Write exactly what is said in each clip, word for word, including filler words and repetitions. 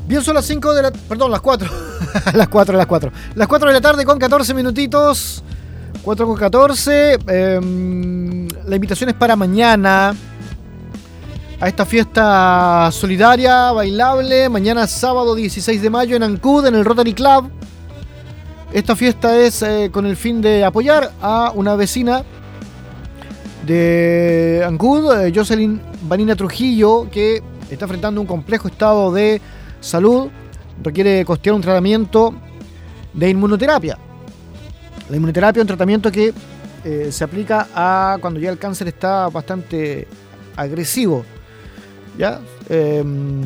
Bien, son las cinco de la... Perdón, las cuatro. las cuatro, las cuatro. Las cuatro de la tarde con catorce minutitos. cuatro con catorce. Eh, la invitación es para mañana. A esta fiesta solidaria, bailable. Mañana sábado dieciséis de mayo en Ancud, en el Rotary Club. Esta fiesta es eh, con el fin de apoyar a una vecina de Ancud, eh, Jocelyn Vanina Trujillo, que está enfrentando un complejo estado de salud, requiere costear un tratamiento de inmunoterapia. La inmunoterapia es un tratamiento que eh, se aplica a cuando ya el cáncer está bastante agresivo. ¿Ya? Eh,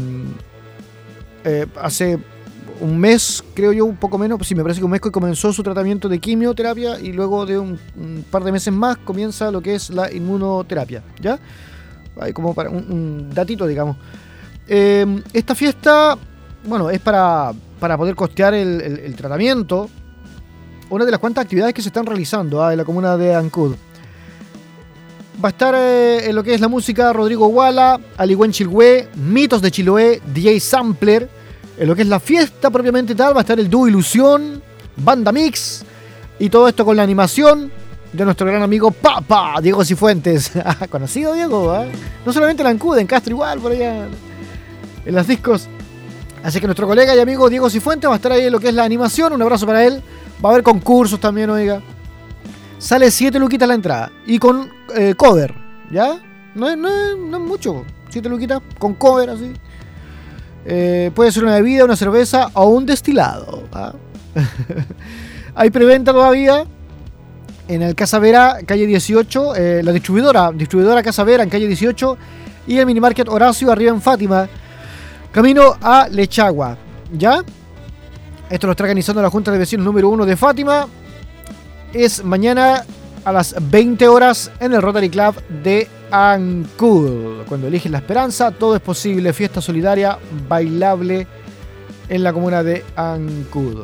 eh, hace un mes, creo yo, un poco menos, pues sí, me parece que un mes que comenzó su tratamiento de quimioterapia y luego de un, un par de meses más comienza lo que es la inmunoterapia. ¿Ya? Hay como para un, un datito, digamos. Eh, esta fiesta, bueno, es para, para poder costear el, el, el tratamiento. Una de las cuantas actividades que se están realizando ¿ah? en la comuna de Ancud. Va a estar eh, en lo que es la música Rodrigo Guala, Aligüen Chilhue, Mitos de Chiloé, D J Sampler. En lo que es la fiesta propiamente tal, va a estar el dúo Ilusión, Banda Mix, y todo esto con la animación de nuestro gran amigo Papa, Diego Cifuentes. Conocido Diego, ¿eh? No solamente en Ancud, en Castro igual, por allá en las discos. Así que nuestro colega y amigo Diego Cifuentes va a estar ahí en lo que es la animación. Un abrazo para él. Va a haber concursos también, oiga. Sale siete luquitas la entrada. Y con eh, cover, ¿ya? No es, no, es, no es mucho. siete luquitas con cover, así. Eh, puede ser una bebida, una cerveza o un destilado. ¿Ah? Hay preventa todavía en el Casa Vera, calle dieciocho. Eh, la distribuidora, distribuidora Casa Vera en calle dieciocho. Y el minimarket Horacio arriba en Fátima. Camino a Lechagua. ¿Ya? Esto lo está organizando la Junta de Vecinos número uno de Fátima. Es mañana a las veinte horas en el Rotary Club de Ancud. Cuando eliges la esperanza, todo es posible. Fiesta solidaria, bailable en la comuna de Ancud.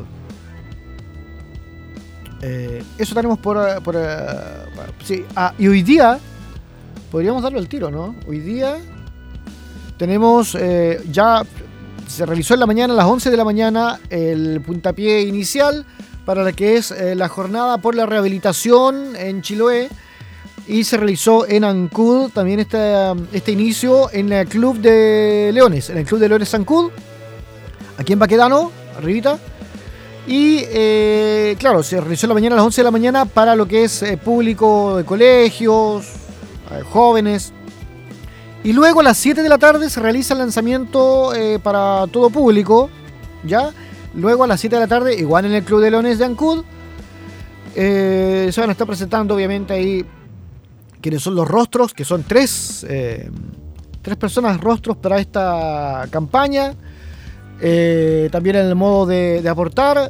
Eh, eso tenemos por... por, por sí. Ah, y hoy día, podríamos darlo al tiro, ¿no? Hoy día tenemos eh, ya... Se realizó en la mañana, a las once de la mañana, el puntapié inicial para la que es eh, la jornada por la rehabilitación en Chiloé, y se realizó en Ancud también este, este inicio en el Club de Leones, en el Club de Leones Ancud, aquí en Baquedano, arribita, y eh, claro, se realizó en la mañana a las once de la mañana para lo que es eh, público de colegios, eh, jóvenes. Y luego a las siete de la tarde se realiza el lanzamiento eh, para todo público, ¿ya? Luego a las siete de la tarde, igual en el Club de Leones de Ancud, eh, se van a estar presentando obviamente ahí quienes son los rostros, que son tres, eh, tres personas rostros para esta campaña. Eh, también en el modo de, de aportar,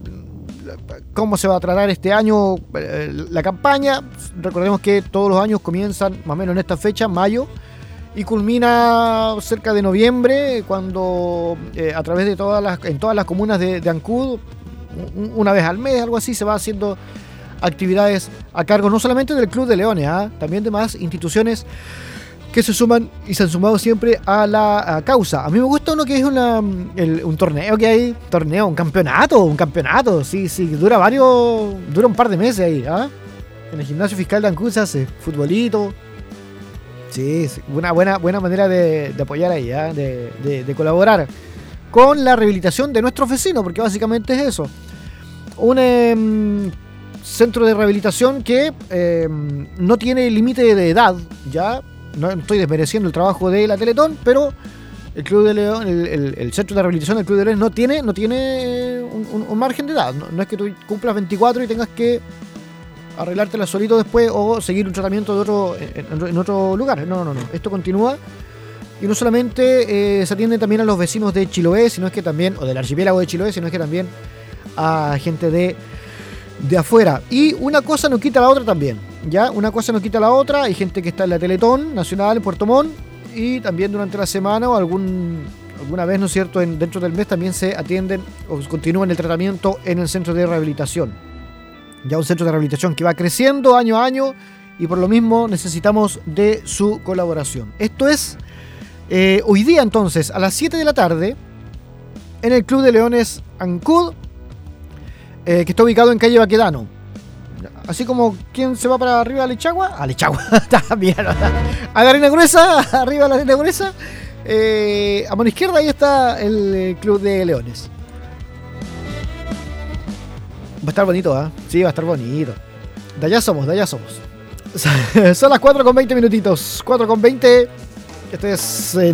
cómo se va a tratar este año eh, la campaña. Recordemos que todos los años comienzan más o menos en esta fecha, mayo, y culmina cerca de noviembre, cuando eh, a través de todas las, en todas las comunas de, de Ancud, una vez al mes, algo así, se va haciendo actividades a cargo no solamente del Club de Leones, ¿eh? también de más instituciones que se suman y se han sumado siempre a la a causa. A mí me gusta uno que es una, el, un torneo que hay, torneo, un campeonato, un campeonato, sí, sí, dura varios, dura un par de meses ahí, ¿ah? En el gimnasio fiscal de Ancud se hace futbolito. Sí, sí, una buena, buena manera de, de apoyar ahí, ¿eh? de, de, de colaborar con la rehabilitación de nuestros vecinos, porque básicamente es eso. Un eh, centro de rehabilitación que eh, no tiene límite de edad, ya. No estoy desmereciendo el trabajo de la Teletón, pero el Club de León, el, el, el centro de rehabilitación del Club de León no tiene, no tiene un, un, un margen de edad. No, no es que tú cumplas veinticuatro y tengas que arreglártela solito después o seguir un tratamiento de otro en, en otro lugar. No, no, no. Esto continúa. Y no solamente eh, se atiende también a los vecinos de Chiloé, sino es que también, o del archipiélago de Chiloé, sino es que también a gente de, de afuera. Y una cosa no quita la otra también, ¿ya? Una cosa no quita la otra. Hay gente que está en la Teletón Nacional en Puerto Montt, y también durante la semana o algún, alguna vez, ¿no es cierto?, en, dentro del mes también se atienden o continúan el tratamiento en el centro de rehabilitación. Ya un centro de rehabilitación que va creciendo año a año y por lo mismo necesitamos de su colaboración. Esto es... Eh, hoy día entonces a las siete de la tarde en el Club de Leones Ancud, eh, que está ubicado en calle Baquedano. Así como, ¿quién se va para arriba a Lechagua? A Lechagua, mierda. A la Arena Gruesa, arriba a la Arena Gruesa. Eh, a mano izquierda, ahí está el eh, Club de Leones. Va a estar bonito, ¿ah? ¿eh? Sí, va a estar bonito. De allá somos, de allá somos. Son las cuatro con veinte minutitos. cuatro con veinte. Este es... Eh,